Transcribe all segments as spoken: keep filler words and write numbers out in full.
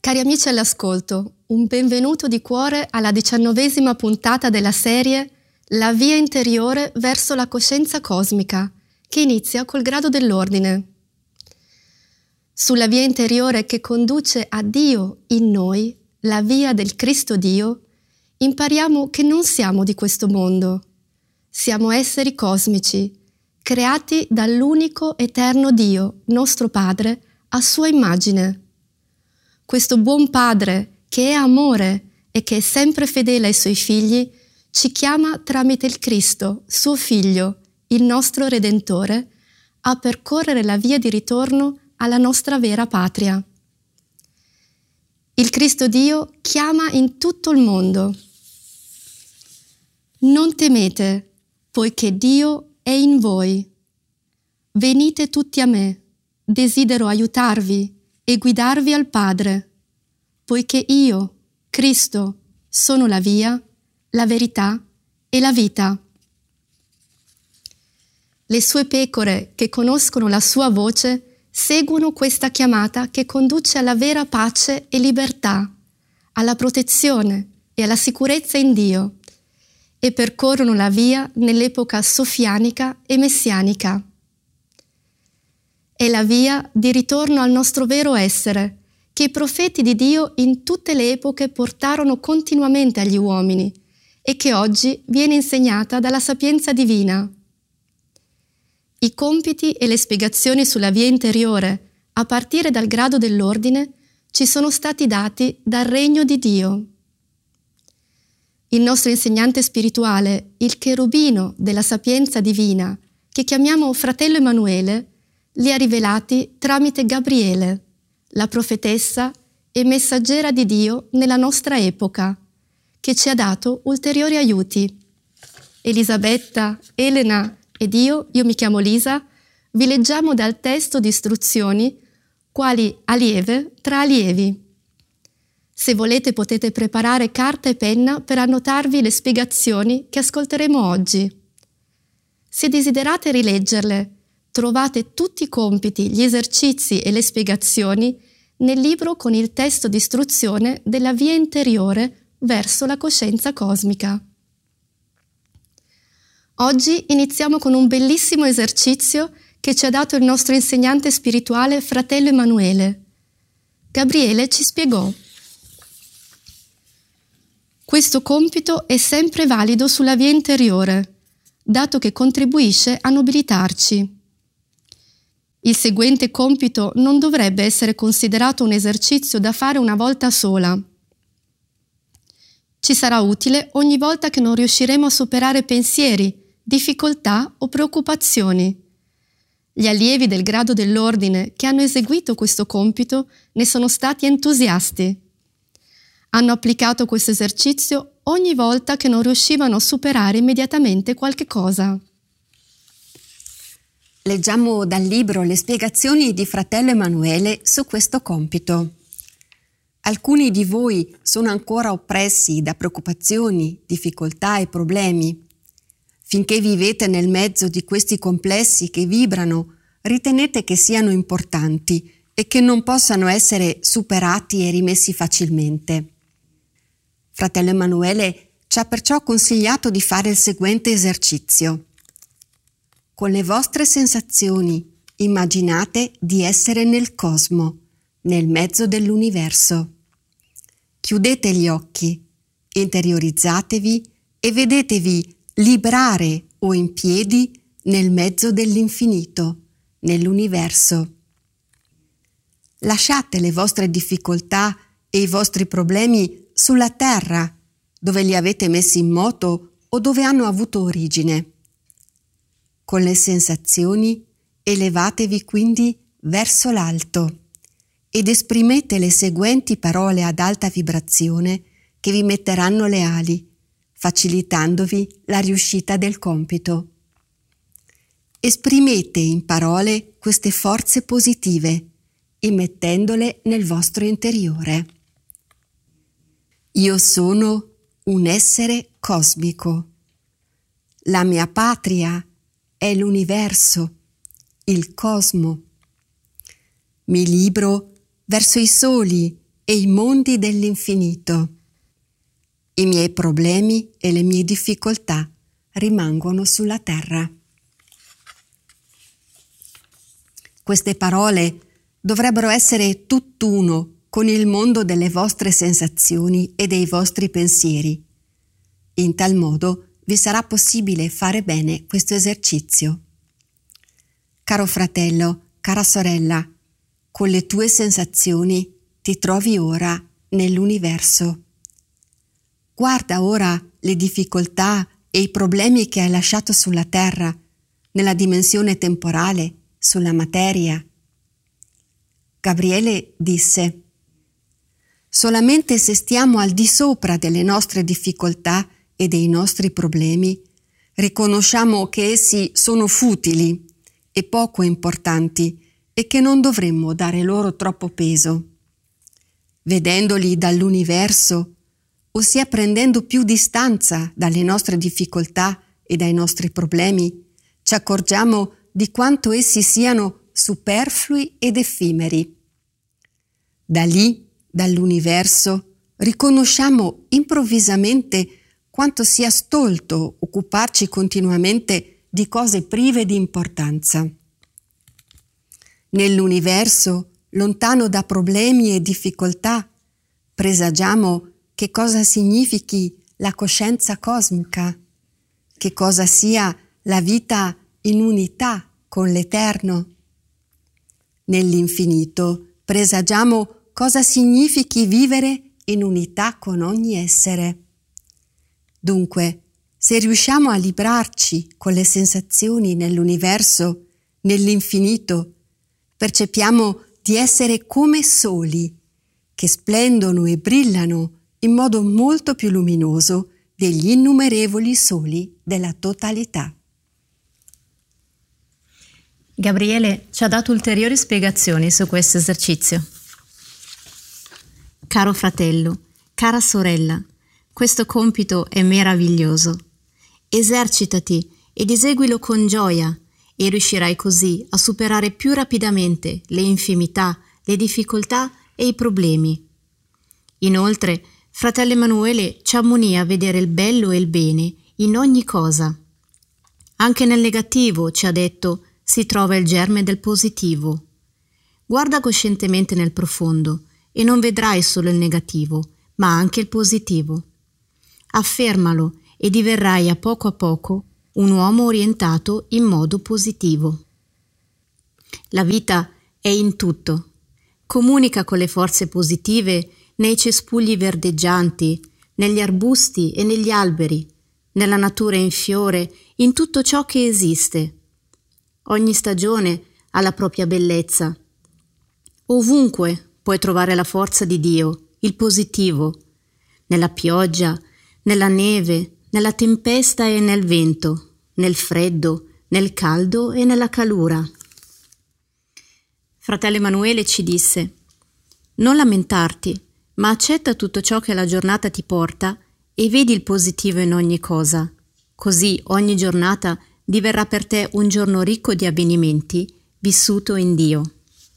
Cari amici all'ascolto, un benvenuto di cuore alla diciannovesima puntata della serie La via interiore verso la coscienza cosmica, che inizia col grado dell'ordine. Sulla via interiore che conduce a Dio in noi, la via del Cristo Dio, impariamo che non siamo di questo mondo. Siamo esseri cosmici, creati dall'unico eterno Dio, nostro Padre, a sua immagine. Questo buon Padre, che è amore e che è sempre fedele ai suoi figli, ci chiama tramite il Cristo, suo Figlio, il nostro Redentore, a percorrere la via di ritorno alla nostra vera patria. Il Cristo Dio chiama in tutto il mondo. Non temete, poiché Dio è in voi. Venite tutti a me, desidero aiutarvi e guidarvi al Padre, poiché io, Cristo, sono la via, la verità e la vita. Le sue pecore che conoscono la sua voce seguono questa chiamata che conduce alla vera pace e libertà, alla protezione e alla sicurezza in Dio, e percorrono la via nell'epoca sofianica e messianica. È la via di ritorno al nostro vero essere, che i profeti di Dio in tutte le epoche portarono continuamente agli uomini e che oggi viene insegnata dalla sapienza divina. I compiti e le spiegazioni sulla via interiore, a partire dal grado dell'ordine, ci sono stati dati dal regno di Dio. Il nostro insegnante spirituale, il cherubino della sapienza divina, che chiamiamo fratello Emanuele, li ha rivelati tramite Gabriele, la profetessa e messaggera di Dio nella nostra epoca, che ci ha dato ulteriori aiuti. Elisabetta, Elena ed io, io mi chiamo Lisa, vi leggiamo dal testo di istruzioni quali allieve tra allievi. Se volete potete preparare carta e penna per annotarvi le spiegazioni che ascolteremo oggi. Se desiderate rileggerle, trovate tutti i compiti, gli esercizi e le spiegazioni nel libro con il testo di istruzione della via interiore verso la coscienza cosmica. Oggi iniziamo con un bellissimo esercizio che ci ha dato il nostro insegnante spirituale fratello Emanuele. Gabriele ci spiegò. Questo compito è sempre valido sulla via interiore, dato che contribuisce a nobilitarci. Il seguente compito non dovrebbe essere considerato un esercizio da fare una volta sola. Ci sarà utile ogni volta che non riusciremo a superare pensieri, difficoltà o preoccupazioni. Gli allievi del grado dell'ordine che hanno eseguito questo compito ne sono stati entusiasti. Hanno applicato questo esercizio ogni volta che non riuscivano a superare immediatamente qualche cosa. Leggiamo dal libro le spiegazioni di fratello Emanuele su questo compito. Alcuni di voi sono ancora oppressi da preoccupazioni, difficoltà e problemi. Finché vivete nel mezzo di questi complessi che vibrano, ritenete che siano importanti e che non possano essere superati e rimessi facilmente. Fratello Emanuele ci ha perciò consigliato di fare il seguente esercizio. Con le vostre sensazioni immaginate di essere nel cosmo, nel mezzo dell'universo. Chiudete gli occhi, interiorizzatevi e vedetevi librare o in piedi nel mezzo dell'infinito, nell'universo. Lasciate le vostre difficoltà e i vostri problemi sulla terra, dove li avete messi in moto o dove hanno avuto origine. Con le sensazioni elevatevi quindi verso l'alto ed esprimete le seguenti parole ad alta vibrazione che vi metteranno le ali, facilitandovi la riuscita del compito. Esprimete in parole queste forze positive, immettendole nel vostro interiore. Io sono un essere cosmico. La mia patria è l'universo, il cosmo. Mi libro verso i soli, e i mondi dell'infinito. I miei problemi e le mie difficoltà rimangono sulla terra. Queste parole dovrebbero essere tutt'uno con il mondo delle vostre sensazioni e dei vostri pensieri. In tal modo vi sarà possibile fare bene questo esercizio. Caro fratello, cara sorella, con le tue sensazioni ti trovi ora nell'universo. Guarda ora le difficoltà e i problemi che hai lasciato sulla terra, nella dimensione temporale, sulla materia. Gabriele disse: solamente se stiamo al di sopra delle nostre difficoltà e dei nostri problemi, riconosciamo che essi sono futili e poco importanti e che non dovremmo dare loro troppo peso. Vedendoli dall'universo, ossia prendendo più distanza dalle nostre difficoltà e dai nostri problemi, ci accorgiamo di quanto essi siano superflui ed effimeri. Da lì, dall'universo, riconosciamo improvvisamente quanto sia stolto occuparci continuamente di cose prive di importanza. Nell'universo, lontano da problemi e difficoltà, presagiamo che cosa significhi la coscienza cosmica, che cosa sia la vita in unità con l'Eterno. Nell'infinito presagiamo cosa significhi vivere in unità con ogni essere. Dunque, se riusciamo a librarci con le sensazioni nell'universo, nell'infinito, percepiamo di essere come soli, che splendono e brillano in modo molto più luminoso degli innumerevoli soli della totalità. Gabriele ci ha dato ulteriori spiegazioni su questo esercizio. Caro fratello, cara sorella, questo compito è meraviglioso. Esercitati ed eseguilo con gioia e riuscirai così a superare più rapidamente le infimità, le difficoltà e i problemi. Inoltre, fratello Emanuele ci ammonì a vedere il bello e il bene in ogni cosa. Anche nel negativo, ci ha detto, si trova il germe del positivo. Guarda coscientemente nel profondo e non vedrai solo il negativo, ma anche il positivo. Affermalo e diverrai a poco a poco un uomo orientato in modo positivo. La vita è in tutto. Comunica con le forze positive nei cespugli verdeggianti, negli arbusti e negli alberi, nella natura in fiore, in tutto ciò che esiste. Ogni stagione ha la propria bellezza. Ovunque puoi trovare la forza di Dio, il positivo, nella pioggia, nella neve, nella tempesta e nel vento, nel freddo, nel caldo e nella calura. Fratello Emanuele ci disse: non lamentarti, ma accetta tutto ciò che la giornata ti porta e vedi il positivo in ogni cosa. Così ogni giornata diverrà per te un giorno ricco di avvenimenti, vissuto in Dio.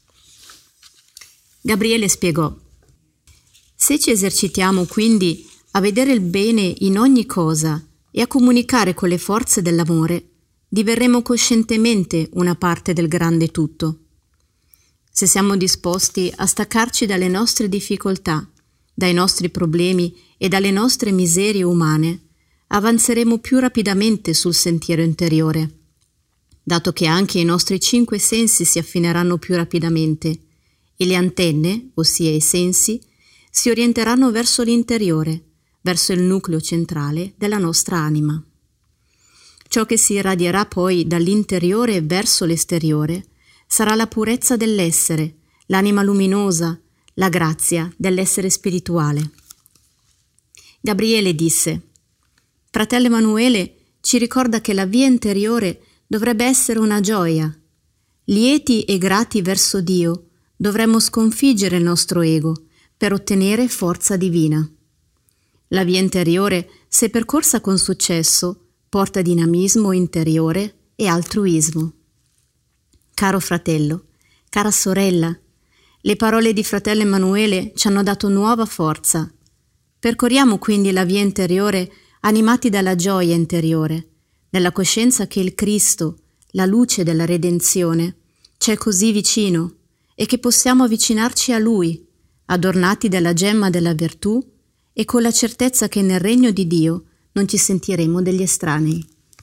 Gabriele spiegò: se ci esercitiamo quindi a vedere il bene in ogni cosa e a comunicare con le forze dell'amore, diverremo coscientemente una parte del grande tutto. Se siamo disposti a staccarci dalle nostre difficoltà, dai nostri problemi e dalle nostre miserie umane, avanzeremo più rapidamente sul sentiero interiore, dato che anche i nostri cinque sensi si affineranno più rapidamente e le antenne, ossia i sensi, si orienteranno verso l'interiore, verso il nucleo centrale della nostra anima. Ciò che si irradierà poi dall'interiore verso l'esteriore sarà la purezza dell'essere, l'anima luminosa, la grazia dell'essere spirituale. Gabriele disse: fratello Emanuele ci ricorda che la via interiore dovrebbe essere una gioia. Lieti e grati verso Dio, dovremmo sconfiggere il nostro ego per ottenere forza divina. La via interiore, se percorsa con successo, porta dinamismo interiore e altruismo. Caro fratello, cara sorella, Le parole di fratello Emanuele ci hanno dato nuova forza. Percorriamo quindi la via interiore animati dalla gioia interiore, nella coscienza che il Cristo, la luce della redenzione, ci è così vicino e che possiamo avvicinarci a Lui, adornati dalla gemma della virtù e con la certezza che nel regno di Dio non ci sentiremo degli estranei.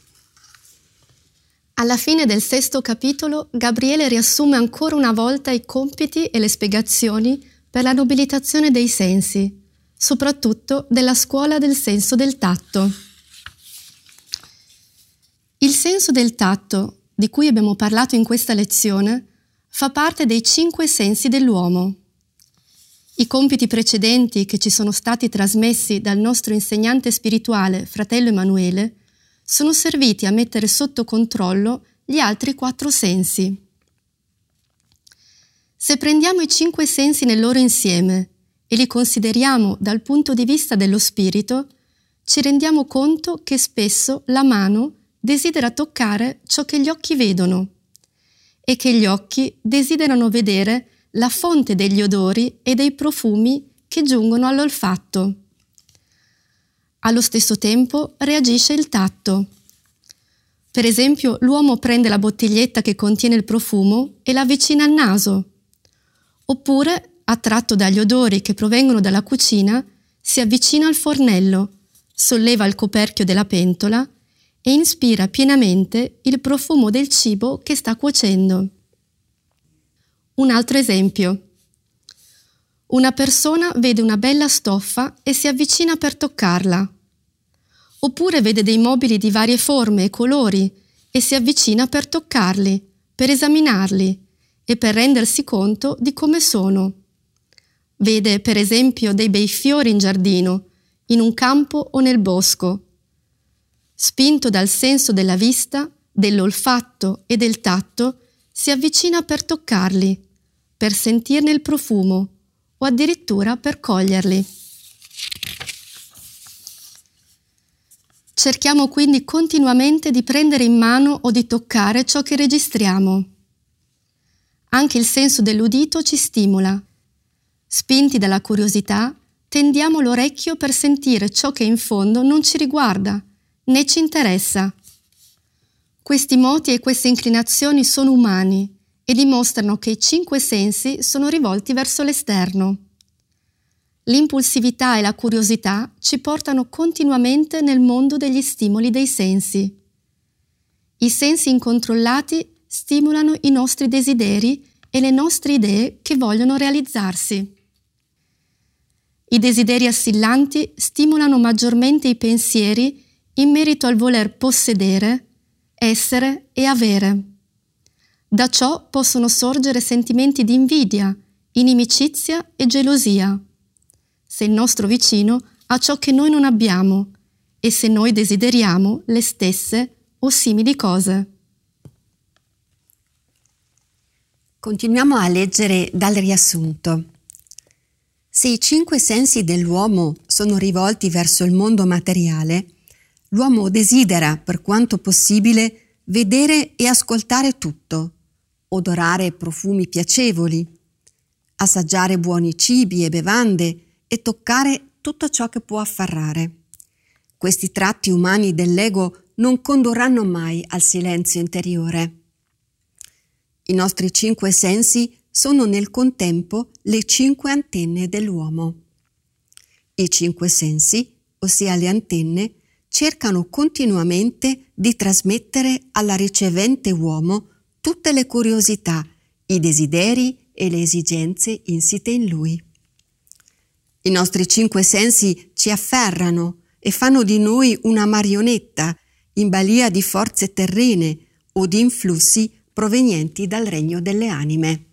Alla fine del sesto capitolo, Gabriele riassume ancora una volta i compiti e le spiegazioni per la nobilitazione dei sensi, soprattutto della scuola del senso del tatto. Il senso del tatto, di cui abbiamo parlato in questa lezione, fa parte dei cinque sensi dell'uomo. I compiti precedenti che ci sono stati trasmessi dal nostro insegnante spirituale, fratello Emanuele, sono serviti a mettere sotto controllo gli altri quattro sensi. Se prendiamo i cinque sensi nel loro insieme e li consideriamo dal punto di vista dello spirito, ci rendiamo conto che spesso la mano desidera toccare ciò che gli occhi vedono e che gli occhi desiderano vedere la fonte degli odori e dei profumi che giungono all'olfatto. Allo stesso tempo reagisce il tatto. Per esempio, l'uomo prende la bottiglietta che contiene il profumo e la avvicina al naso. Oppure, attratto dagli odori che provengono dalla cucina, si avvicina al fornello, solleva il coperchio della pentola e inspira pienamente il profumo del cibo che sta cuocendo. Un altro esempio. Una persona vede una bella stoffa e si avvicina per toccarla. Oppure vede dei mobili di varie forme e colori e si avvicina per toccarli, per esaminarli e per rendersi conto di come sono. Vede, per esempio, dei bei fiori in giardino, in un campo o nel bosco. Spinto dal senso della vista, dell'olfatto e del tatto, si avvicina per toccarli, per sentirne il profumo o addirittura per coglierli. Cerchiamo quindi continuamente di prendere in mano o di toccare ciò che registriamo. Anche il senso dell'udito ci stimola. Spinti dalla curiosità, tendiamo l'orecchio per sentire ciò che in fondo non ci riguarda, né ci interessa. Questi moti e queste inclinazioni sono umani e dimostrano che i cinque sensi sono rivolti verso l'esterno. L'impulsività e la curiosità ci portano continuamente nel mondo degli stimoli dei sensi. I sensi incontrollati stimolano i nostri desideri e le nostre idee che vogliono realizzarsi. I desideri assillanti stimolano maggiormente i pensieri in merito al voler possedere, essere e avere. Da ciò possono sorgere sentimenti di invidia, inimicizia e gelosia, se il nostro vicino ha ciò che noi non abbiamo e se noi desideriamo le stesse o simili cose. Continuiamo a leggere dal riassunto. Se i cinque sensi dell'uomo sono rivolti verso il mondo materiale, l'uomo desidera, per quanto possibile, vedere e ascoltare tutto, odorare profumi piacevoli, assaggiare buoni cibi e bevande e toccare tutto ciò che può afferrare. Questi tratti umani dell'ego non condurranno mai al silenzio interiore. I nostri cinque sensi sono nel contempo le cinque antenne dell'uomo. I cinque sensi, ossia le antenne, cercano continuamente di trasmettere alla ricevente uomo tutte le curiosità, i desideri e le esigenze insite in lui. I nostri cinque sensi ci afferrano e fanno di noi una marionetta in balia di forze terrene o di influssi provenienti dal regno delle anime.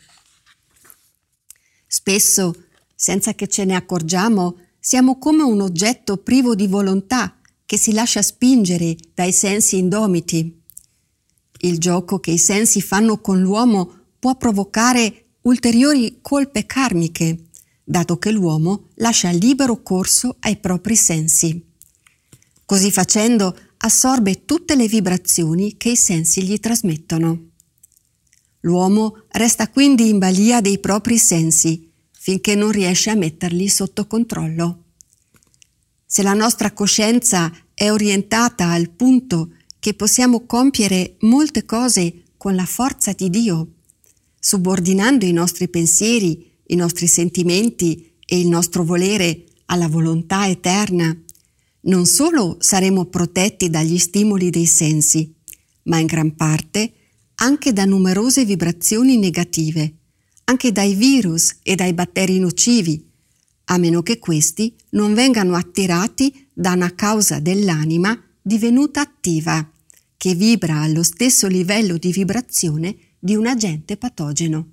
Spesso, senza che ce ne accorgiamo, siamo come un oggetto privo di volontà che si lascia spingere dai sensi indomiti. Il gioco che i sensi fanno con l'uomo può provocare ulteriori colpe karmiche, dato che l'uomo lascia libero corso ai propri sensi. Così facendo assorbe tutte le vibrazioni che i sensi gli trasmettono. L'uomo resta quindi in balia dei propri sensi finché non riesce a metterli sotto controllo. Se la nostra coscienza è orientata al punto che possiamo compiere molte cose con la forza di Dio, subordinando i nostri pensieri, i nostri sentimenti e il nostro volere alla volontà eterna, non solo saremo protetti dagli stimoli dei sensi, ma in gran parte anche da numerose vibrazioni negative, anche dai virus e dai batteri nocivi, a meno che questi non vengano attirati da una causa dell'anima divenuta attiva, che vibra allo stesso livello di vibrazione di un agente patogeno.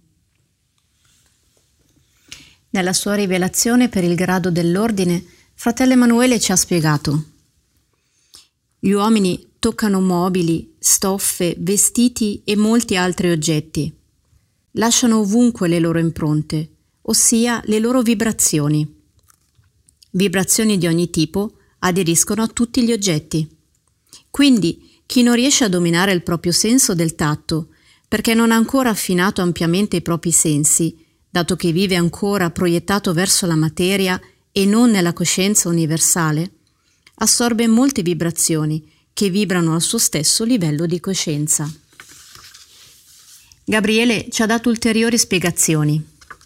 Nella sua rivelazione per il grado dell'ordine, fratello Emanuele ci ha spiegato: gli uomini toccano mobili, stoffe, vestiti e molti altri oggetti. Lasciano ovunque le loro impronte, ossia le loro vibrazioni. Vibrazioni di ogni tipo aderiscono a tutti gli oggetti. Quindi chi non riesce a dominare il proprio senso del tatto, perché non ha ancora affinato ampiamente i propri sensi, dato che vive ancora proiettato verso la materia e non nella coscienza universale, assorbe molte vibrazioni che vibrano al suo stesso livello di coscienza. Gabriele ci ha dato ulteriori spiegazioni.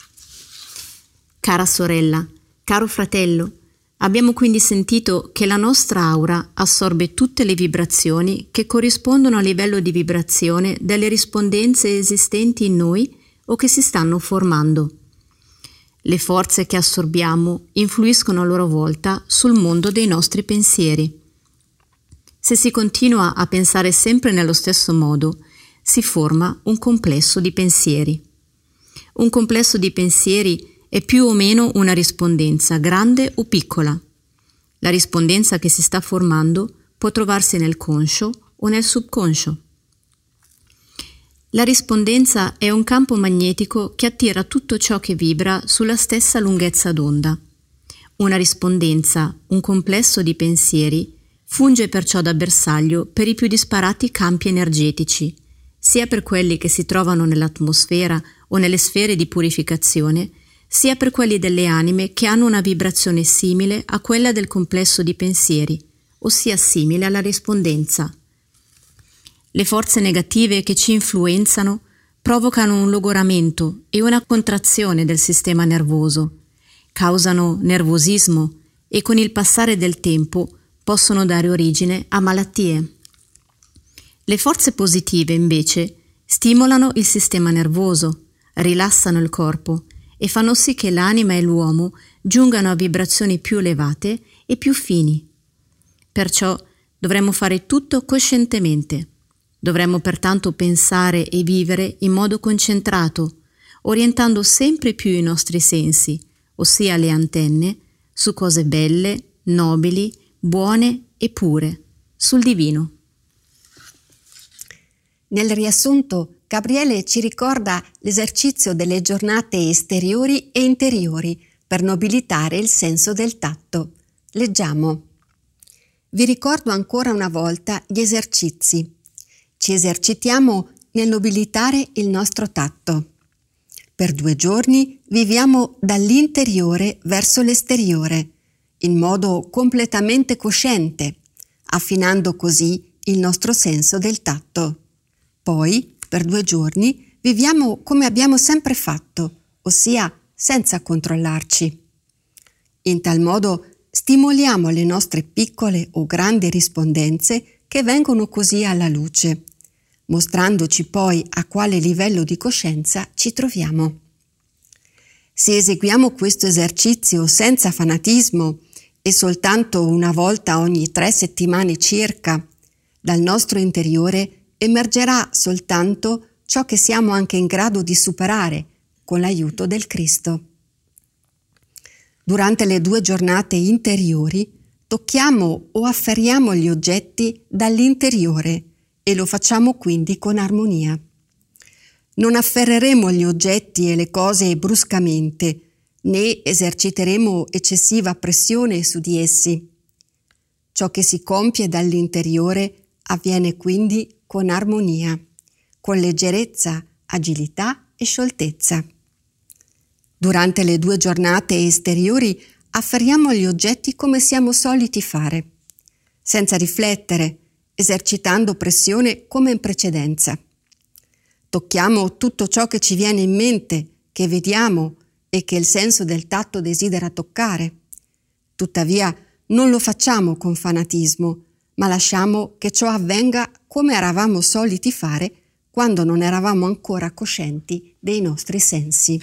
Cara sorella, caro fratello, abbiamo quindi sentito che la nostra aura assorbe tutte le vibrazioni che corrispondono al livello di vibrazione delle rispondenze esistenti in noi o che si stanno formando. Le forze che assorbiamo influiscono a loro volta sul mondo dei nostri pensieri. Se si continua a pensare sempre nello stesso modo, si forma un complesso di pensieri. Un complesso di pensieri è più o meno una rispondenza, grande o piccola. La rispondenza che si sta formando può trovarsi nel conscio o nel subconscio. La rispondenza è un campo magnetico che attira tutto ciò che vibra sulla stessa lunghezza d'onda. Una rispondenza, un complesso di pensieri, funge perciò da bersaglio per i più disparati campi energetici, sia per quelli che si trovano nell'atmosfera o nelle sfere di purificazione, sia per quelli delle anime che hanno una vibrazione simile a quella del complesso di pensieri, ossia simile alla rispondenza. Le forze negative che ci influenzano provocano un logoramento e una contrazione del sistema nervoso, causano nervosismo e con il passare del tempo possono dare origine a malattie. Le forze positive, invece, stimolano il sistema nervoso, rilassano il corpo e fanno sì che l'anima e l'uomo giungano a vibrazioni più elevate e più fini. Perciò dovremmo fare tutto coscientemente. Dovremmo pertanto pensare e vivere in modo concentrato, orientando sempre più i nostri sensi, ossia le antenne, su cose belle, nobili, buone e pure, sul divino. Nel riassunto, Gabriele ci ricorda l'esercizio delle giornate esteriori e interiori per nobilitare il senso del tatto. Leggiamo. Vi ricordo ancora una volta gli esercizi. Ci esercitiamo nel nobilitare il nostro tatto. Per due giorni viviamo dall'interiore verso l'esteriore, in modo completamente cosciente, affinando così il nostro senso del tatto. Poi, per due giorni, viviamo come abbiamo sempre fatto, ossia senza controllarci. In tal modo stimoliamo le nostre piccole o grandi rispondenze che vengono così alla luce, mostrandoci poi a quale livello di coscienza ci troviamo. Se eseguiamo questo esercizio senza fanatismo e soltanto una volta ogni tre settimane circa, dal nostro interiore emergerà soltanto ciò che siamo anche in grado di superare con l'aiuto del Cristo. Durante le due giornate interiori tocchiamo o afferriamo gli oggetti dall'interiore e lo facciamo quindi con armonia. Non afferreremo gli oggetti e le cose bruscamente, né eserciteremo eccessiva pressione su di essi. Ciò che si compie dall'interiore avviene quindi con armonia, con leggerezza, agilità e scioltezza. Durante le due giornate esteriori afferriamo gli oggetti come siamo soliti fare, senza riflettere, esercitando pressione come in precedenza. Tocchiamo tutto ciò che ci viene in mente, che vediamo e che il senso del tatto desidera toccare. Tuttavia non lo facciamo con fanatismo, ma lasciamo che ciò avvenga come eravamo soliti fare quando non eravamo ancora coscienti dei nostri sensi.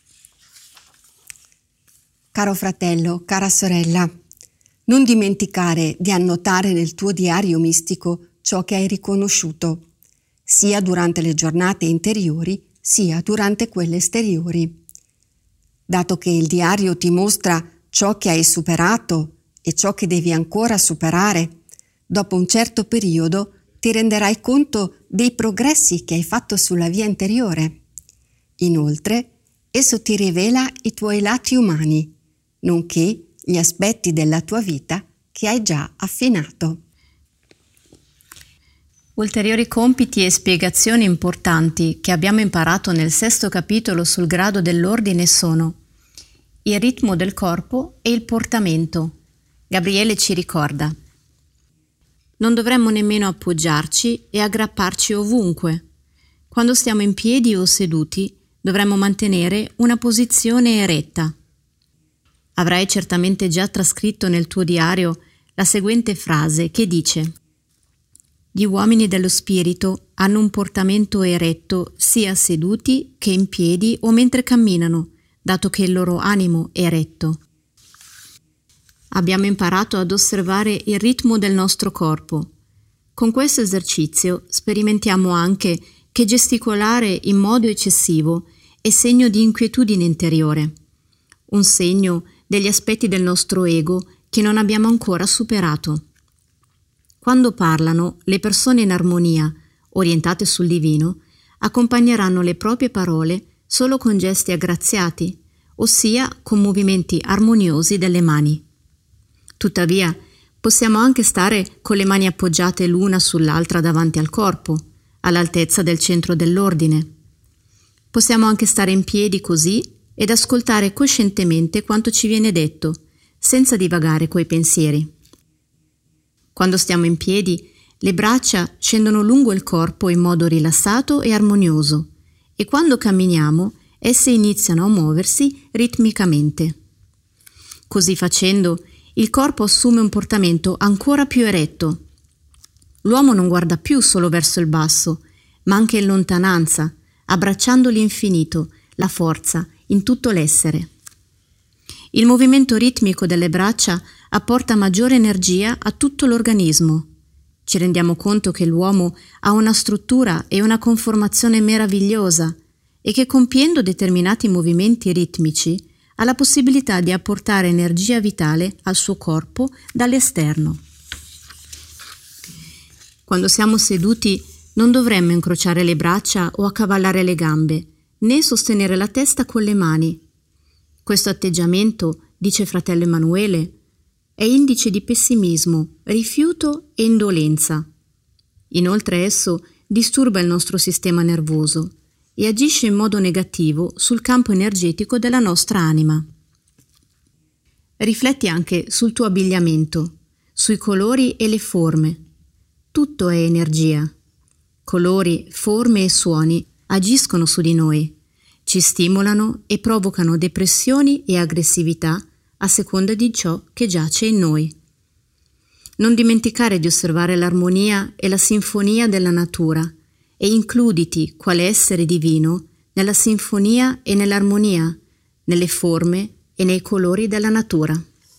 Caro fratello, cara sorella, non dimenticare di annotare nel tuo diario mistico ciò che hai riconosciuto, sia durante le giornate interiori, sia durante quelle esteriori. Dato che il diario ti mostra ciò che hai superato e ciò che devi ancora superare, dopo un certo periodo ti renderai conto dei progressi che hai fatto sulla via interiore. Inoltre, esso ti rivela i tuoi lati umani, nonché gli aspetti della tua vita che hai già affinato. Ulteriori compiti e spiegazioni importanti che abbiamo imparato nel sesto capitolo sul grado dell'ordine sono il ritmo del corpo e il portamento. Gabriele ci ricorda: non dovremmo nemmeno appoggiarci e aggrapparci ovunque. Quando stiamo in piedi o seduti, dovremmo mantenere una posizione eretta. Avrai certamente già trascritto nel tuo diario la seguente frase che dice: gli uomini dello spirito hanno un portamento eretto sia seduti che in piedi o mentre camminano, dato che il loro animo è eretto. Abbiamo imparato ad osservare il ritmo del nostro corpo. Con questo esercizio sperimentiamo anche che gesticolare in modo eccessivo è segno di inquietudine interiore, un segno degli aspetti del nostro ego che non abbiamo ancora superato. Quando parlano, le persone in armonia, orientate sul divino, accompagneranno le proprie parole solo con gesti aggraziati, ossia con movimenti armoniosi delle mani. Tuttavia, possiamo anche stare con le mani appoggiate l'una sull'altra davanti al corpo, all'altezza del centro dell'ordine. Possiamo anche stare in piedi così ed ascoltare coscientemente quanto ci viene detto, senza divagare coi pensieri. Quando stiamo in piedi, le braccia scendono lungo il corpo in modo rilassato e armonioso, e quando camminiamo, esse iniziano a muoversi ritmicamente. Così facendo, il corpo assume un portamento ancora più eretto. L'uomo non guarda più solo verso il basso, ma anche in lontananza, abbracciando l'infinito, la forza, in tutto l'essere. Il movimento ritmico delle braccia apporta maggiore energia a tutto l'organismo. Ci rendiamo conto che l'uomo ha una struttura e una conformazione meravigliosa e che compiendo determinati movimenti ritmici ha la possibilità di apportare energia vitale al suo corpo dall'esterno. Quando siamo seduti non dovremmo incrociare le braccia o accavallare le gambe, né sostenere la testa con le mani. Questo atteggiamento, dice fratello Emanuele, è indice di pessimismo, rifiuto e indolenza. Inoltre esso disturba il nostro sistema nervoso e agisce in modo negativo sul campo energetico della nostra anima. Rifletti anche sul tuo abbigliamento, sui colori e le forme. Tutto è energia. Colori, forme e suoni agiscono su di noi, ci stimolano e provocano depressioni e aggressività a seconda di ciò che giace in noi. Non dimenticare di osservare l'armonia e la sinfonia della natura e includiti quale essere divino nella sinfonia e nell'armonia, nelle forme e nei colori della natura.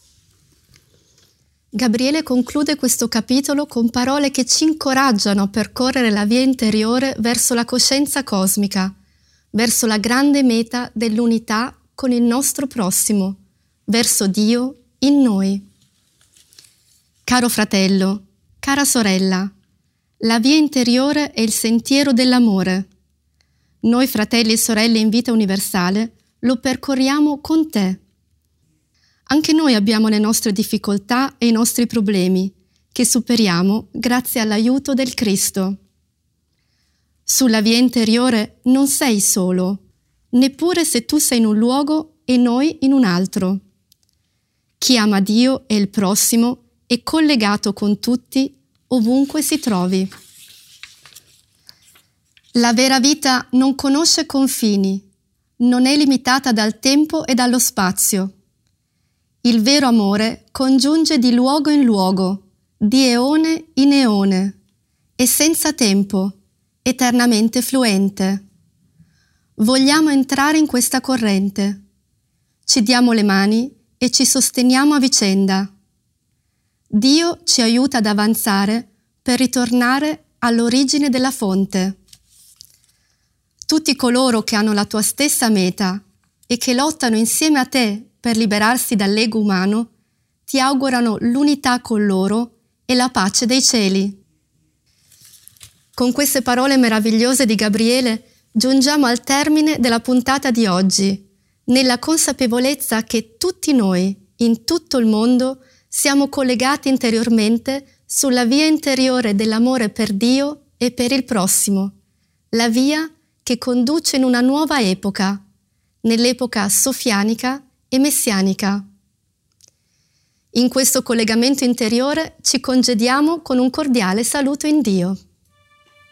Gabriele conclude questo capitolo con parole che ci incoraggiano a percorrere la via interiore verso la coscienza cosmica, verso la grande meta dell'unità con il nostro prossimo, verso Dio in noi. Caro fratello, cara sorella, la via interiore è il sentiero dell'amore. Noi fratelli e sorelle in vita universale lo percorriamo con te. Anche noi abbiamo le nostre difficoltà e i nostri problemi, che superiamo grazie all'aiuto del Cristo. Sulla via interiore non sei solo, neppure se tu sei in un luogo e noi in un altro. Chi ama Dio e il prossimo è collegato con tutti ovunque si trovi. La vera vita non conosce confini, non è limitata dal tempo e dallo spazio. Il vero amore congiunge di luogo in luogo, di eone in eone, e senza tempo, eternamente fluente. Vogliamo entrare in questa corrente. Ci diamo le mani e ci sosteniamo a vicenda. Dio ci aiuta ad avanzare per ritornare all'origine della fonte. Tutti coloro che hanno la tua stessa meta e che lottano insieme a te per liberarsi dall'ego umano, ti augurano l'unità con loro e la pace dei cieli. Con queste parole meravigliose di Gabriele giungiamo al termine della puntata di oggi, nella consapevolezza che tutti noi, in tutto il mondo, siamo collegati interiormente sulla via interiore dell'amore per Dio e per il prossimo, la via che conduce in una nuova epoca, nell'epoca sofianica e messianica. In questo collegamento interiore ci congediamo con un cordiale saluto in Dio.